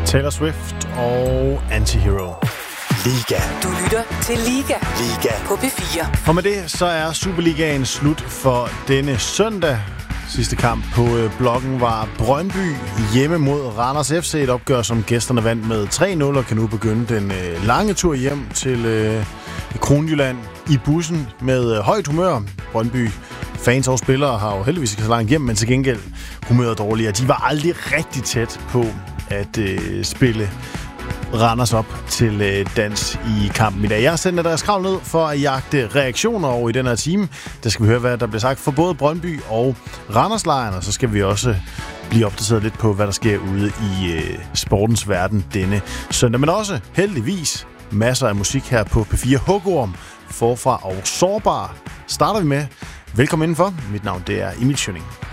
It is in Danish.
Taylor Swift og Antihero. Liga. Du lytter til Liga. Liga. På P4. Og med det, så er Superligaen slut for denne søndag. Sidste kamp på blokken var Brøndby hjemme mod Randers FC. Et opgør, som gæsterne vandt med 3-0 og kan nu begynde den lange tur hjem til Kronjylland i bussen med højt humør. Brøndby fans og spillere har jo heldigvis ikke så langt hjem, men til gengæld humøret dårligere. De var aldrig rigtig tæt på at spille Randers op til dans i kampen i dag. Jeg har sendt Andreas Kravl ned for at jagte reaktioner over i den her time. Der skal vi høre, hvad der bliver sagt for både Brøndby og Randerslejren, og så skal vi også blive opdateret lidt på, hvad der sker ude i sportens verden denne søndag. Men også heldigvis masser af musik her på P4. Hugorm, Forfra og Sårbar starter vi med. Velkommen indenfor. Mit navn det er Emil Schønning.